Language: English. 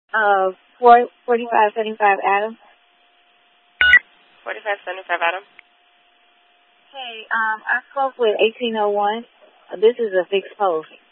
4575 Adam. 4575 Adam. Hey, I spoke with 1801. This is a fixed post.